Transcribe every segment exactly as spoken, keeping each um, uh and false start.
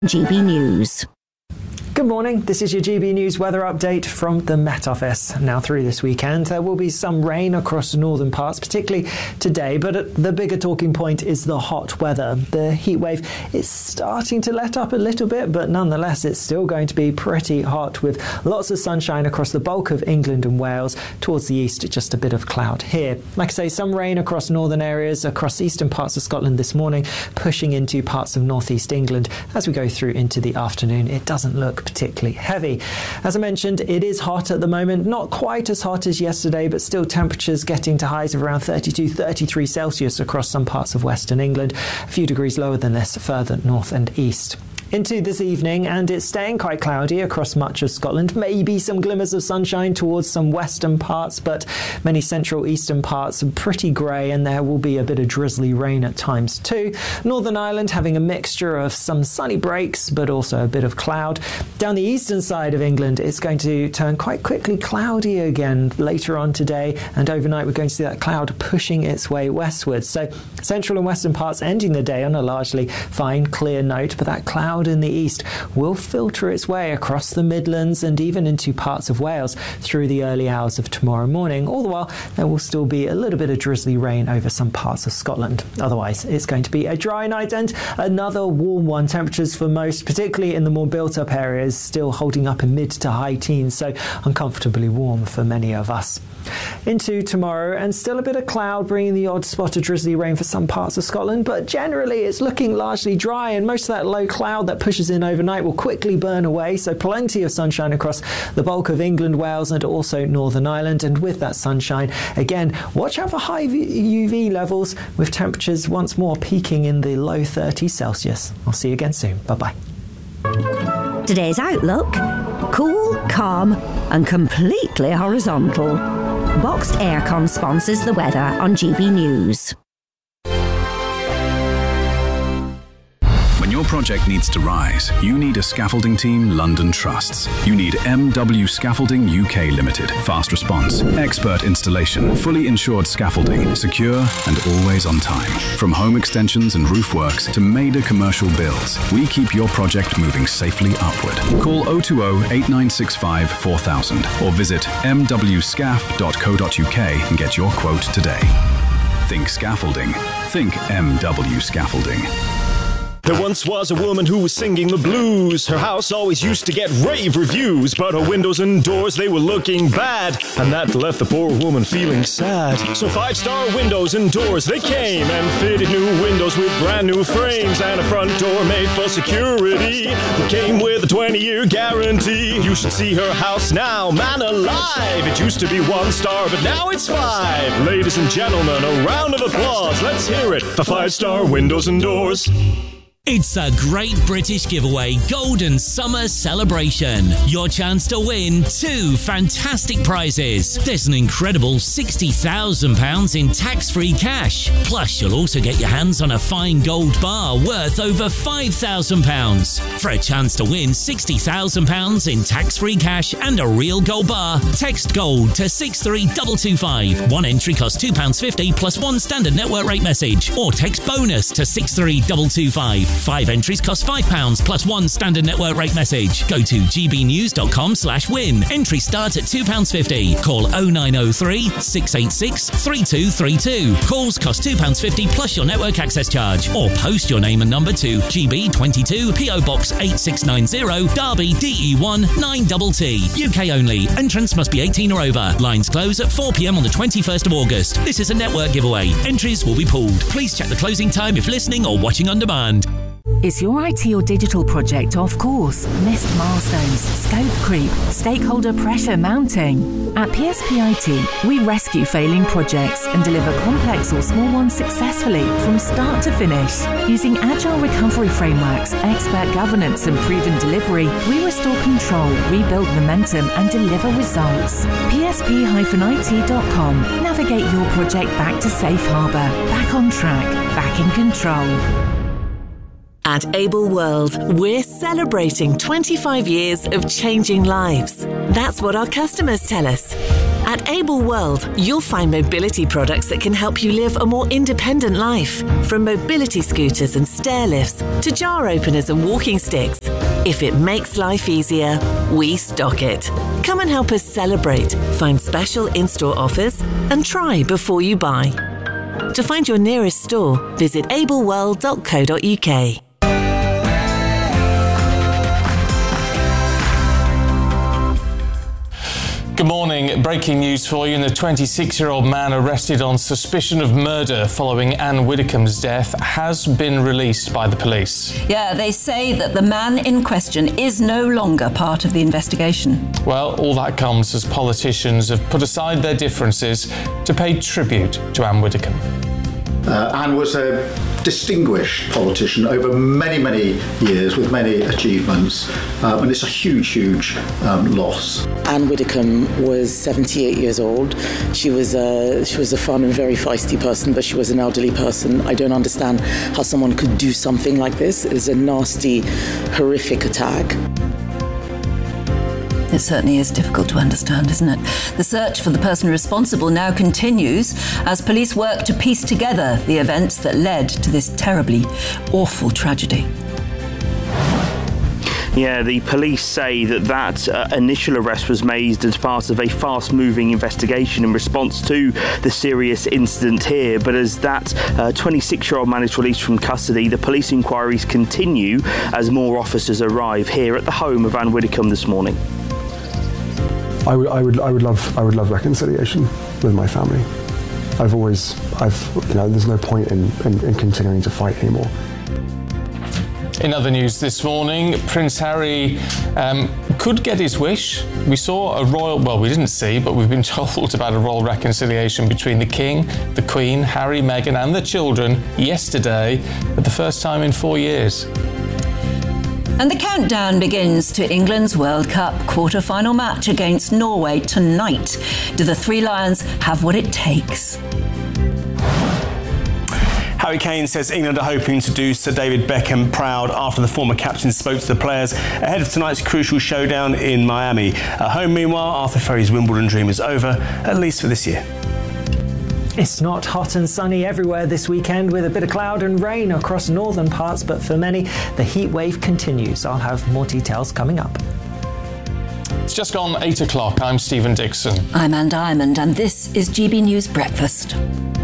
G B News. Good morning, this is your G B News weather update from the Met Office. Now through this weekend there will be some rain across the northern parts, particularly today, but the bigger talking point is the hot weather. The heat wave is starting to let up a little bit, but nonetheless it's still going to be pretty hot with lots of sunshine across the bulk of England and Wales. Towards the east, just a bit of cloud here. Like I say, some rain across northern areas, across eastern parts of Scotland this morning, pushing into parts of northeast England. As we go through into the afternoon, it doesn't look particularly heavy. As I mentioned, it is hot at the moment, not quite as hot as yesterday, but still temperatures getting to highs of around thirty-two, thirty-three Celsius across some parts of western England, a few degrees lower than this further north and east. Into this evening, and it's staying quite cloudy across much of Scotland. Maybe some glimmers of sunshine towards some western parts, but many central eastern parts are pretty grey, and there will be a bit of drizzly rain at times too. Northern Ireland having a mixture of some sunny breaks, but also a bit of cloud. Down the eastern side of England, it's going to turn quite quickly cloudy again later on today, and overnight we're going to see that cloud pushing its way westwards. So central and western parts ending the day on a largely fine, clear note, but that cloud in the east will filter its way across the Midlands and even into parts of Wales through the early hours of tomorrow morning. All the while, there will still be a little bit of drizzly rain over some parts of Scotland. Otherwise, it's going to be a dry night and another warm one. Temperatures for most, particularly in the more built-up areas, still holding up in mid to high teens, so uncomfortably warm for many of us. Into tomorrow, and still a bit of cloud, bringing the odd spot of drizzly rain for some parts of Scotland, but generally it's looking largely dry, and most of that low cloud that pushes in overnight will quickly burn away, so plenty of sunshine across the bulk of England, Wales and also Northern Ireland. And with that sunshine, again, watch out for high U V levels, with temperatures once more peaking in the low thirties Celsius. I'll see you again soon. Bye-bye. Today's outlook: cool, calm and completely horizontal. Boxed Aircon sponsors the weather on G B News. When your project needs to rise, you need a scaffolding team London trusts. You need M W Scaffolding U K Limited. Fast response, expert installation, fully insured scaffolding, secure and always on time. From home extensions and roof works to major commercial builds, we keep your project moving safely upward. Call oh two oh, eight nine six five, four thousand or visit m w scaf dot co dot u k and get your quote today. Think scaffolding. Think M W Scaffolding. There once was a woman who was singing the blues. Her house always used to get rave reviews, but her windows and doors, they were looking bad, and that left the poor woman feeling sad. So five-star windows and doors, they came and fitted new windows with brand new frames and a front door made for security that came with a twenty-year guarantee. You should see her house now, man alive. It used to be one star, but now it's five. Ladies and gentlemen, a round of applause. Let's hear it for five-star windows and doors. It's a Great British Giveaway Golden Summer Celebration. Your chance to win two fantastic prizes. There's an incredible sixty thousand pounds in tax-free cash. Plus, you'll also get your hands on a fine gold bar worth over five thousand pounds. For a chance to win sixty thousand pounds in tax-free cash and a real gold bar, text GOLD to six three two two five. One entry costs two pounds fifty plus one standard network rate message. Or text BONUS to six three two two five. Five entries cost five pounds plus one standard network rate message. Go to g b news dot com slash win. Entry starts at two pounds fifty. Call oh nine oh three, six eight six, three two three two. Calls cost two pounds fifty plus your network access charge. Or post your name and number to G B twenty-two, P O Box eight six nine zero, Derby, D E one nine T T. U K only. Entrance must be eighteen or over. Lines close at four p m on the twenty-first of August. This is a network giveaway. Entries will be pooled. Please check the closing time if listening or watching on demand. Is your I T or digital project off course? Missed milestones, scope creep, stakeholder pressure mounting? At P S P I T, we rescue failing projects and deliver complex or small ones successfully from start to finish. Using agile recovery frameworks, expert governance and proven delivery, we restore control, rebuild momentum and deliver results. P S P I T dot com. Navigate your project back to safe harbour, back on track, back in control. At Able World, we're celebrating twenty-five years of changing lives. That's what our customers tell us. At Able World, you'll find mobility products that can help you live a more independent life. From mobility scooters and stair lifts to jar openers and walking sticks. If it makes life easier, we stock it. Come and help us celebrate, find special in-store offers, and try before you buy. To find your nearest store, visit able world dot co dot U K. Good morning. Breaking news for you. The twenty-six-year-old man arrested on suspicion of murder following Anne Widdecombe's death has been released by the police. Yeah, they say that the man in question is no longer part of the investigation. Well, all that comes as politicians have put aside their differences to pay tribute to Anne Widdecombe. Uh, Anne was a distinguished politician over many, many years with many achievements, um, and it's a huge, huge um, loss. Anne Widdecombe was seventy-eight years old. She was a, she was a fun and very feisty person, but she was an elderly person. I don't understand how someone could do something like this. It is a nasty, horrific attack. It certainly is difficult to understand, isn't it? The search for the person responsible now continues as police work to piece together the events that led to this terribly awful tragedy. Yeah, the police say that that uh, initial arrest was made as part of a fast-moving investigation in response to the serious incident here. But as that uh, twenty-six-year-old man is released from custody, the police inquiries continue as more officers arrive here at the home of Anne Widdecombe this morning. I would, I would, I would love, I would love reconciliation with my family. I've always, I've, you know, there's no point in, in, in continuing to fight anymore. In other news this morning, Prince Harry um, could get his wish. We saw a royal, well, we didn't see, but we've been told about a royal reconciliation between the King, the Queen, Harry, Meghan and the children yesterday for the first time in four years. And the countdown begins to England's World Cup quarter-final match against Norway tonight. Do the Three Lions have what it takes? Harry Kane says England are hoping to do Sir David Beckham proud after the former captain spoke to the players ahead of tonight's crucial showdown in Miami. At home, meanwhile, Arthur Ferry's Wimbledon dream is over, at least for this year. It's not hot and sunny everywhere this weekend with a bit of cloud and rain across northern parts, but for many, the heat wave continues. I'll have more details coming up. It's just gone eight o'clock. I'm Stephen Dixon. I'm Anne Diamond, and this is G B News Breakfast.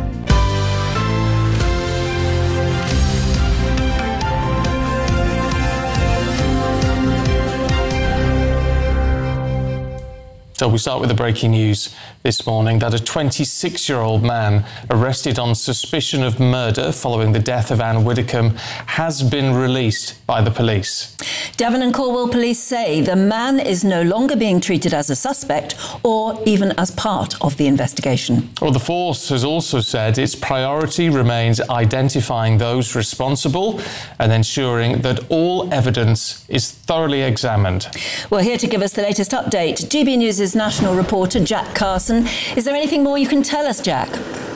So we start with the breaking news this morning that a twenty-six-year-old man arrested on suspicion of murder following the death of Anne Widdecombe has been released by the police. Devon and Cornwall police say the man is no longer being treated as a suspect or even as part of the investigation. Well, the force has also said its priority remains identifying those responsible and ensuring that all evidence is thoroughly examined. Well, here to give us the latest update, G B News' national reporter Jack Carson. Is there anything more you can tell us, Jack?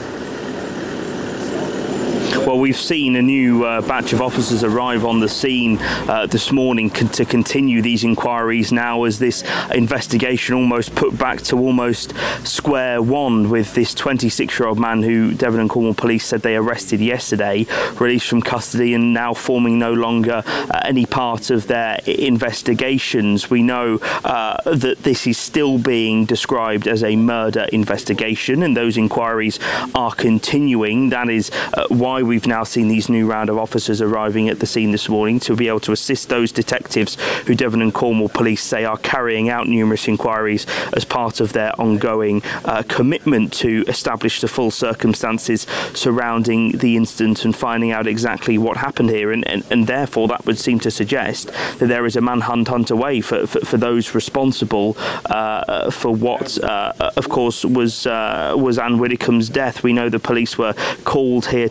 Well, we've seen a new uh, batch of officers arrive on the scene uh, this morning con- to continue these inquiries now as this investigation almost put back to almost square one with this twenty-six-year-old man who Devon and Cornwall police said they arrested yesterday, released from custody and now forming no longer uh, any part of their investigations. We know uh, that this is still being described as a murder investigation and those inquiries are continuing. That is uh, why we We've now seen these new round of officers arriving at the scene this morning to be able to assist those detectives who Devon and Cornwall police say are carrying out numerous inquiries as part of their ongoing uh, commitment to establish the full circumstances surrounding the incident and finding out exactly what happened here. And, and, and therefore, that would seem to suggest that there is a manhunt underway for, for, for those responsible uh, for what, uh, of course, was, uh, was Anne Widdecombe's death. We know the police were called here to this property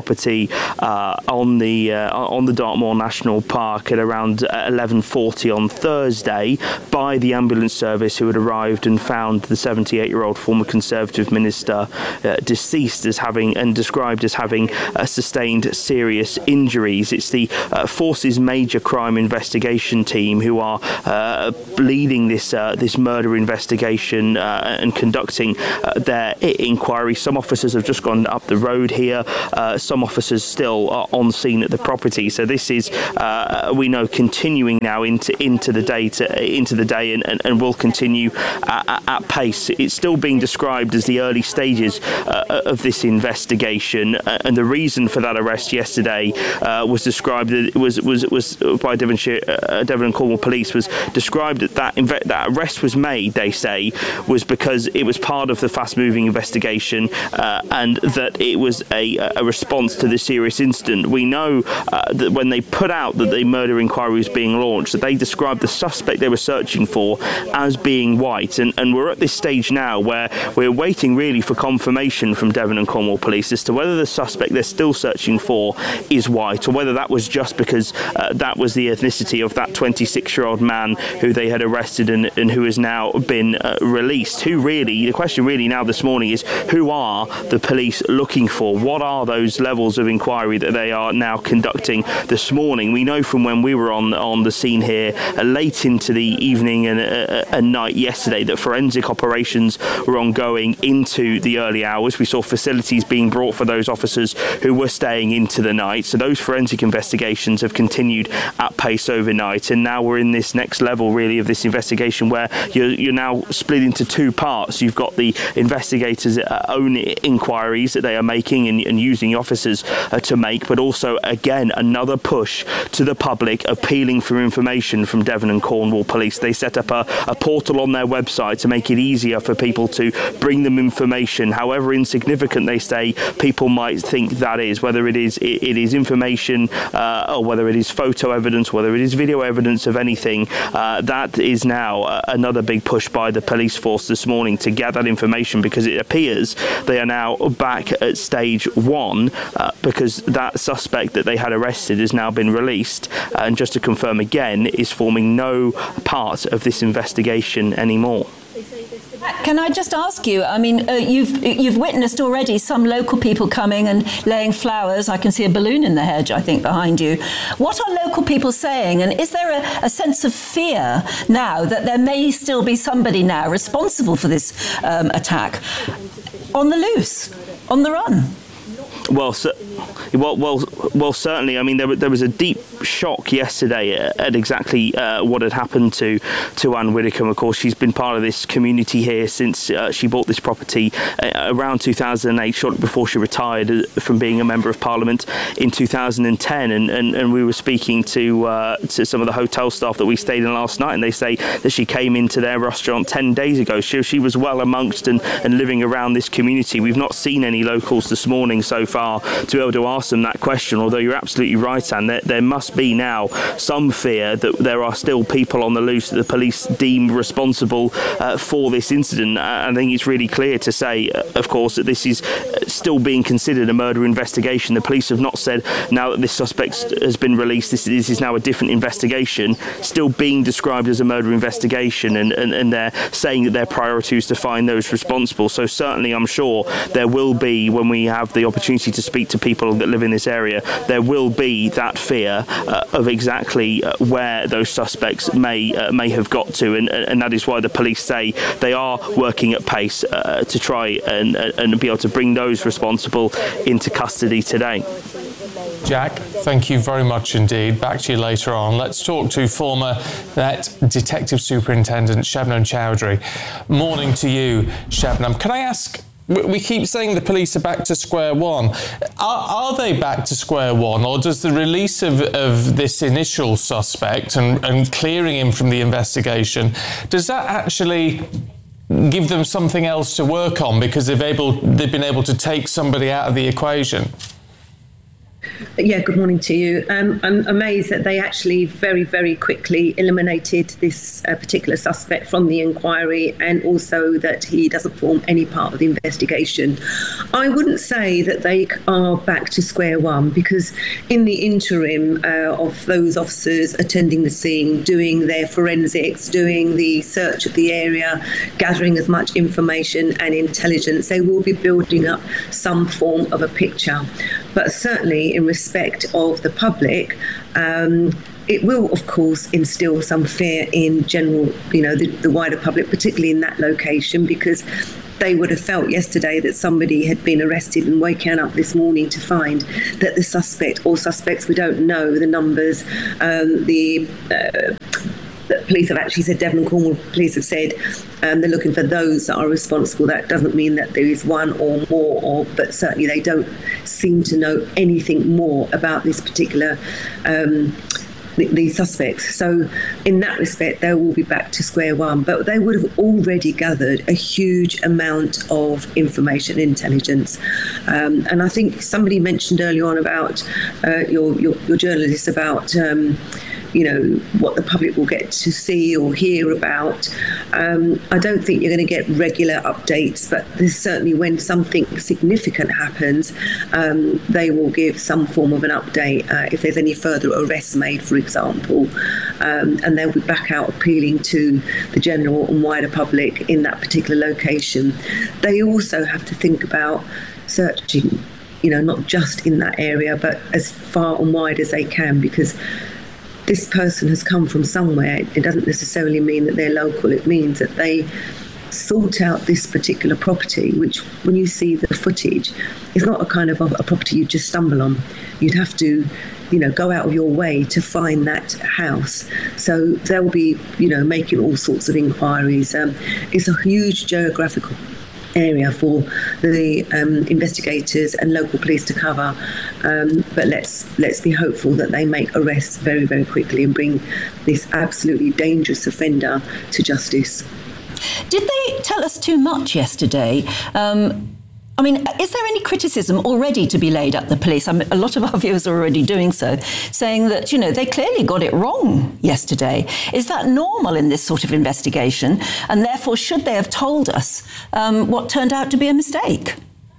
property uh, on the uh, on the Dartmoor National Park at around eleven forty on Thursday by the ambulance service, who had arrived and found the seventy-eight-year-old former Conservative minister uh, deceased as having and described as having uh, sustained serious injuries. It's the uh, Force's Major Crime Investigation Team who are uh, leading this uh, this murder investigation uh, and conducting uh, their inquiry. Some officers have just gone up the road here. Uh, some officers still are on scene at the property. So this is, uh, we know, continuing now into into the day to, into the day, and, and, and will continue at, at pace. It's still being described as the early stages uh, of this investigation, uh, and the reason for that arrest yesterday uh, was described was was was by Devonshire, uh, Devon and Cornwall Police was described that that, inve- that arrest was made. They say was because it was part of the fast-moving investigation, uh, and that it was a, a response to the serious incident. We know uh, that when they put out that the murder inquiry was being launched, that they described the suspect they were searching for as being white, and, and we're at this stage now where we're waiting really for confirmation from Devon and Cornwall Police as to whether the suspect they're still searching for is white, or whether that was just because uh, that was the ethnicity of that twenty-six-year-old man who they had arrested and, and who has now been uh, released. Who really, the question really now this morning is, who are the police looking for? What are those levels of inquiry that they are now conducting this morning? We know from when we were on on the scene here uh, late into the evening and, uh, and night yesterday that forensic operations were ongoing into the early hours. We saw facilities being brought for those officers who were staying into the night. So those forensic investigations have continued at pace overnight, and now we're in this next level really of this investigation where you're, you're now split into two parts. You've got the investigators' own inquiries that they are making and, and using officers uh, to make, but also again another push to the public appealing for information from Devon and Cornwall Police. They set up a, a portal on their website to make it easier for people to bring them information, however insignificant they say people might think that is, whether it is it, it is information uh, or whether it is photo evidence, whether it is video evidence of anything. Uh, that is now uh, another big push by the police force this morning to get that information, because it appears they are now back at stage one uh, because that suspect that they had arrested has now been released, uh, and just to confirm again, is forming no part of this investigation anymore. Can I just ask you, I mean, uh, you've you've witnessed already some local people coming and laying flowers. I can see a balloon in the hedge, I think, behind you. What are local people saying? And is there a, a sense of fear now that there may still be somebody now responsible for this um, attack on the loose, on the run? Well, so, well, well, well. Certainly. I mean, there, there was a deep shock yesterday at, at exactly uh, what had happened to to Anne Widdecombe. Of course, she's been part of this community here since uh, she bought this property uh, around two thousand eight, shortly before she retired from being a member of Parliament in two thousand ten. And, and, and we were speaking to uh, to some of the hotel staff that we stayed in last night, and they say that she came into their restaurant ten days ago. She, she was well amongst and, and living around this community. We've not seen any locals this morning so far to be able to ask them that question, although you're absolutely right, Anne. There, there must be now some fear that there are still people on the loose that the police deem responsible uh, for this incident. Uh, I think it's really clear to say, uh, of course, that this is still being considered a murder investigation. The police have not said now that this suspect has been released, this, this is now a different investigation, still being described as a murder investigation, and, and, and they're saying that their priority is to find those responsible. So certainly I'm sure there will be, when we have the opportunity to speak to people that live in this area, there will be that fear uh, of exactly uh, where those suspects may uh, may have got to, and, and that is why the police say they are working at pace uh, to try and, and be able to bring those responsible into custody today. Jack, thank you very much indeed. Back to you later on. Let's talk to former Met Detective Superintendent Shabnam Chowdhury. Morning to you, Shabnam. Can I ask, we keep saying the police are back to square one. Are, are they back to square one, or does the release of, of this initial suspect and, and clearing him from the investigation, does that actually give them something else to work on because they've able they've been able to take somebody out of the equation? Yeah, good morning to you. Um, I'm amazed that they actually very, very quickly eliminated this uh, particular suspect from the inquiry, and also that he doesn't form any part of the investigation. I wouldn't say that they are back to square one, because in the interim uh, of those officers attending the scene, doing their forensics, doing the search of the area, gathering as much information and intelligence, they will be building up some form of a picture. But certainly in respect of the public, um, it will, of course, instill some fear in general, you know, the, the wider public, particularly in that location, because they would have felt yesterday that somebody had been arrested, and waking up this morning to find that the suspect or suspects, we don't know the numbers, um, the uh, the police have actually said, Devon and Cornwall police have said um, they're looking for those that are responsible. That doesn't mean that there is one or more, or, but certainly they don't seem to know anything more about this particular um, these suspects. So in that respect, they will be back to square one, but they would have already gathered a huge amount of information, intelligence. Um, and I think somebody mentioned earlier on about uh, your, your, your journalist about um, you know, what the public will get to see or hear about. Um, I don't think you're going to get regular updates, but there's certainly when something significant happens, um, they will give some form of an update uh, if there's any further arrests made, for example, um, and they'll be back out appealing to the general and wider public in that particular location. They also have to think about searching, you know, not just in that area, but as far and wide as they can, because this person has come from somewhere. It doesn't necessarily mean that they're local. It means that they sought out this particular property, which when you see the footage, is not a kind of a, a property you just stumble on. You'd have to, you know, go out of your way to find that house. So they'll be, you know, making all sorts of inquiries. Um, it's a huge geographical area for the um, investigators and local police to cover, um, but let's let's be hopeful that they make arrests very, very quickly and bring this absolutely dangerous offender to justice. Did they tell us too much yesterday? Um, I mean, is there any criticism already to be laid at the police? I mean, a lot of our viewers are already doing so, saying that, you know, they clearly got it wrong yesterday. Is that normal in this sort of investigation? And therefore, should they have told us um, what turned out to be a mistake?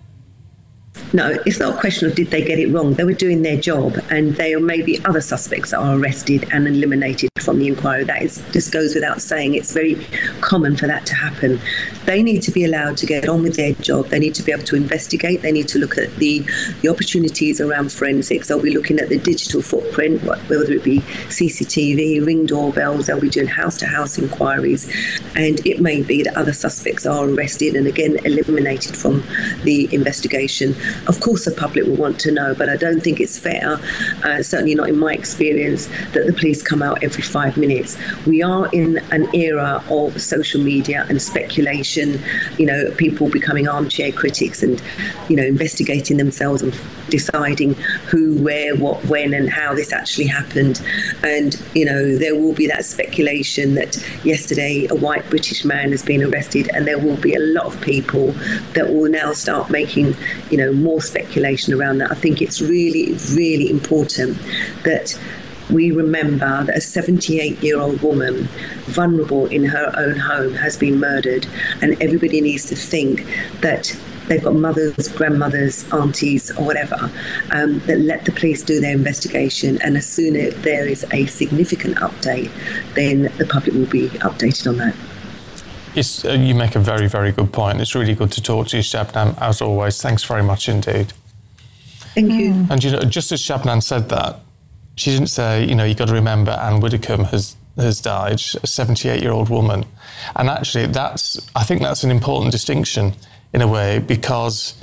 No, it's not a question of did they get it wrong. They were doing their job, and there may be other suspects that are arrested and eliminated from the inquiry. That is, just goes without saying. It's very common for that to happen. They need to be allowed to get on with their job. They need to be able to investigate. They need to look at the, the opportunities around forensics. They'll be looking at the digital footprint, whether it be C C T V, ring doorbells. They'll be doing house-to-house inquiries. And it may be that other suspects are arrested and, again, eliminated from the investigation. Of course, the public will want to know, but I don't think it's fair, uh, certainly not in my experience, that the police come out every five minutes. We are in an era of social media and speculation, you know, people becoming armchair critics and, you know, investigating themselves and deciding who, where, what, when and how this actually happened. And, you know, there will be that speculation that yesterday a white British man has been arrested, and there will be a lot of people that will now start making, you know, more speculation around that. I think it's really, really important that we remember that a seventy-eight-year-old woman, vulnerable in her own home, has been murdered, and everybody needs to think that they've got mothers, grandmothers, aunties, or whatever, um, that let the police do their investigation, and as soon as there is a significant update, then the public will be updated on that. It's, uh, you make a very, very good point. It's really good to talk to you, Shabnam, as always. Thanks very much indeed. Thank you. And, you know, just as Shabnam said that, she didn't say, you know, you've got to remember Anne Widdecombe has, has died, a seventy-eight-year-old woman. And actually, that's, I think that's an important distinction in a way, because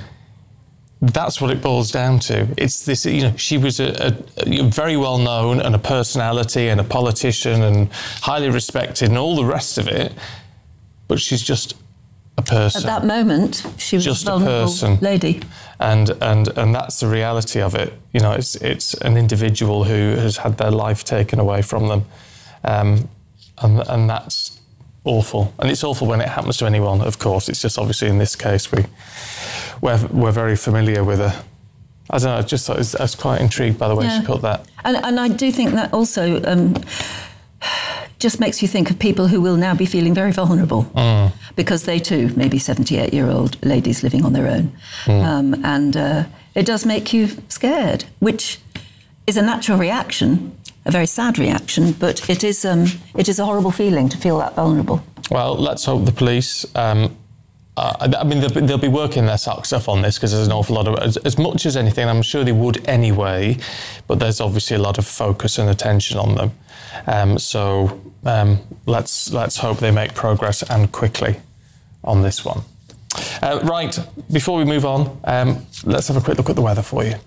that's what it boils down to. It's this, you know, she was a, a, a very well known and a personality and a politician and highly respected and all the rest of it, but she's just a person. At that moment, she was just a vulnerable a person. lady. And and and that's the reality of it. You know, it's it's an individual who has had their life taken away from them, um, and and that's awful. And it's awful when it happens to anyone. Of course, it's just obviously in this case we we're we're very familiar with her. I don't know, I just thought it was, I was quite intrigued by the way Yeah. she put that. And, and I do think that also um, just makes you think of people who will now be feeling very vulnerable Mm. because they too may be seventy-eight-year-old ladies living on their own. Mm. Um, and uh, it does make you scared, which is a natural reaction, a very sad reaction, but it is um, it is a horrible feeling to feel that vulnerable. Well, let's hope the police... Um, uh, I mean, they'll be, they'll be working their socks off on this because there's an awful lot of... As, as much as anything, I'm sure they would anyway, but there's obviously a lot of focus and attention on them. Um, so um, let's let's hope they make progress and quickly on this one. Uh, right, before we move on, um, let's have a quick look at the weather for you.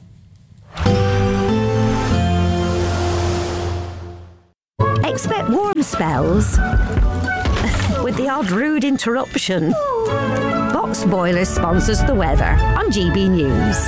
Expect warm spells with the odd rude interruption. Box Boilers sponsors the weather on G B News.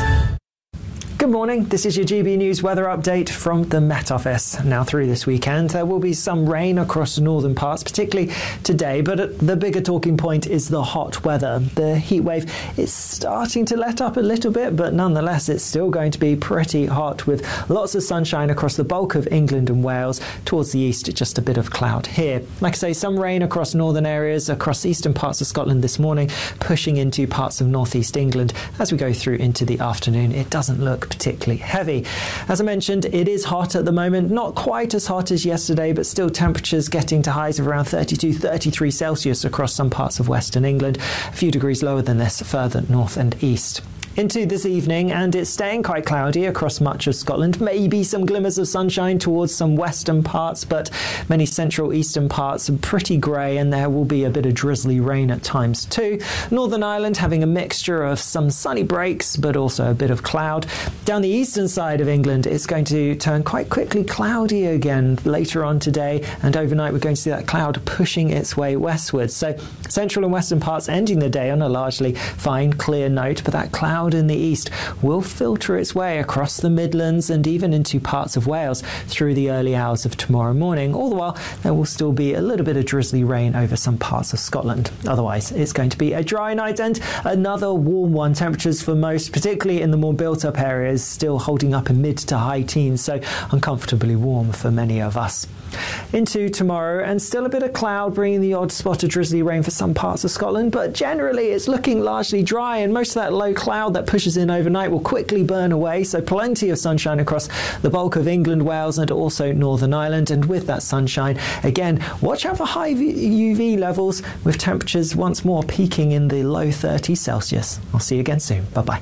Good morning, this is your G B News weather update from the Met Office. Now through this weekend there will be some rain across the northern parts, particularly today, but the bigger talking point is the hot weather. The heat wave is starting to let up a little bit, but nonetheless it's still going to be pretty hot with lots of sunshine across the bulk of England and Wales. Towards the east, just a bit of cloud here. Like I say, some rain across northern areas, across eastern parts of Scotland this morning, pushing into parts of northeast England. As we go through into the afternoon, it doesn't look particularly heavy. As I mentioned, it is hot at the moment, not quite as hot as yesterday, but still temperatures getting to highs of around thirty-two, thirty-three Celsius across some parts of western England, a few degrees lower than this further north and east. Into this evening, and it's staying quite cloudy across much of Scotland. Maybe some glimmers of sunshine towards some western parts, but many central eastern parts are pretty grey, and there will be a bit of drizzly rain at times too. Northern Ireland having a mixture of some sunny breaks, but also a bit of cloud. Down the eastern side of England, it's going to turn quite quickly cloudy again later on today, and overnight we're going to see that cloud pushing its way westwards. So central and western parts ending the day on a largely fine, clear note, but that cloud in the east will filter its way across the Midlands and even into parts of Wales through the early hours of tomorrow morning. All the while, there will still be a little bit of drizzly rain over some parts of Scotland. Otherwise, it's going to be a dry night and another warm one. Temperatures for most, particularly in the more built-up areas, still holding up in mid to high teens, so uncomfortably warm for many of us. Into tomorrow, and still a bit of cloud, bringing the odd spot of drizzly rain for some parts of Scotland, but generally it's looking largely dry, and most of that low cloud that pushes in overnight will quickly burn away, so plenty of sunshine across the bulk of England, Wales and also Northern Ireland. And with that sunshine, again, watch out for high U V levels, with temperatures once more peaking in the low thirties Celsius. I'll see you again soon. Bye-bye.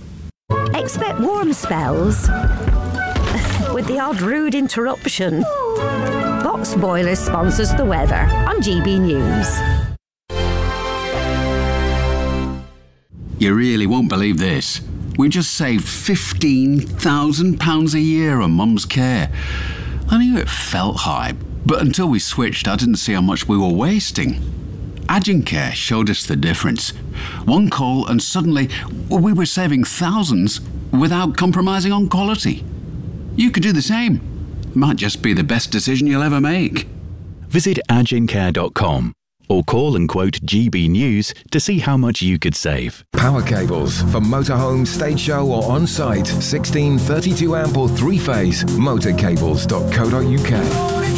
Expect warm spells with the odd rude interruption. Box Boilers sponsors the weather on G B News. You really won't believe this. We just saved fifteen thousand pounds a year on Mum's care. I knew it felt high, but until we switched, I didn't see how much we were wasting. Agincare showed us the difference. One call and suddenly we were saving thousands without compromising on quality. You could do the same. Might just be the best decision you'll ever make. Visit agincare dot com or call and quote G B News to see how much you could save. Power cables for motorhome, stage show or on-site. sixteen thirty-two amp or three-phase. motorcables dot co dot uk.